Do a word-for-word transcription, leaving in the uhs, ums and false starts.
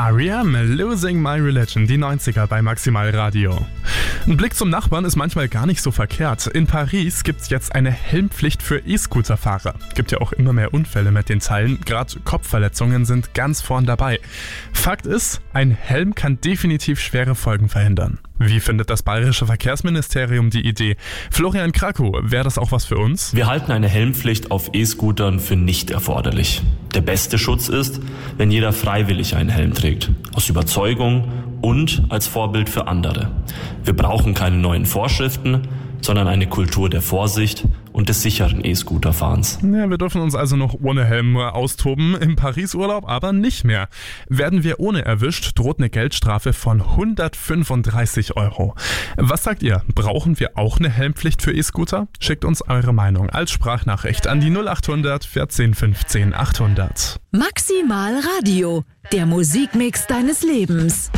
R E M, Losing My Religion, die neunziger bei Maximal Radio. Ein Blick zum Nachbarn ist manchmal gar nicht so verkehrt. In Paris gibt's jetzt eine Helmpflicht für E-Scooter-Fahrer. Gibt ja auch immer mehr Unfälle mit den Teilen, gerade Kopfverletzungen sind ganz vorn dabei. Fakt ist, ein Helm kann definitiv schwere Folgen verhindern. Wie findet das bayerische Verkehrsministerium die Idee? Florian Krakow, wäre das auch was für uns? Wir halten eine Helmpflicht auf E-Scootern für nicht erforderlich. Der beste Schutz ist, wenn jeder freiwillig einen Helm trägt. Aus Überzeugung und als Vorbild für andere. Wir brauchen keine neuen Vorschriften, sondern eine Kultur der Vorsicht und des sicheren E-Scooter-Fahrens. Ja, wir dürfen uns also noch ohne Helm austoben, im Paris-Urlaub aber nicht mehr. Werden wir ohne erwischt, droht eine Geldstrafe von hundertfünfunddreißig Euro. Was sagt ihr? Brauchen wir auch eine Helmpflicht für E-Scooter? Schickt uns eure Meinung als Sprachnachricht an die null acht hundert vierzehn fünfzehn achthundert. Maximal Radio, der Musikmix deines Lebens.